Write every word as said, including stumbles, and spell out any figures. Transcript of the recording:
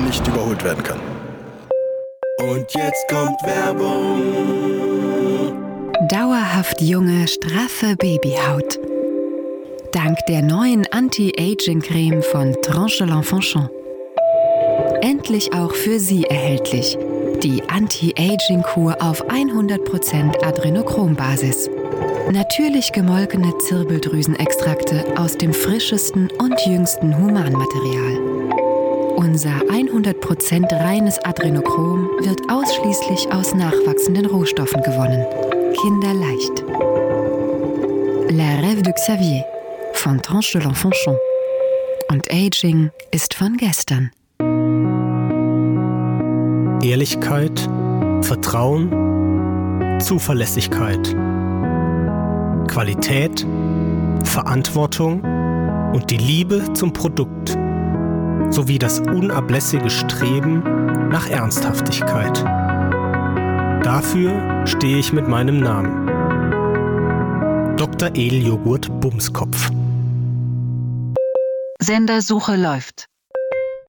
nicht überholt werden kann. Und jetzt kommt Werbung. Dauerhaft junge, straffe Babyhaut. Dank der neuen Anti-Aging-Creme von Tranche de l'Enfant. Endlich auch für Sie erhältlich. Die Anti-Aging-Kur auf hundert Prozent Adrenochrom-Basis. Natürlich gemolkene Zirbeldrüsenextrakte aus dem frischesten und jüngsten Humanmaterial. Unser hundert Prozent reines Adrenochrom wird ausschließlich aus nachwachsenden Rohstoffen gewonnen. Kinderleicht. La Rêve de Xavier von Tranche de l'Enfant. Und Aging ist von gestern. Ehrlichkeit, Vertrauen, Zuverlässigkeit, Qualität, Verantwortung und die Liebe zum Produkt sowie das unablässige Streben nach Ernsthaftigkeit. Dafür stehe ich mit meinem Namen. Doktor Edel Joghurt Bumskopf. Sendersuche läuft.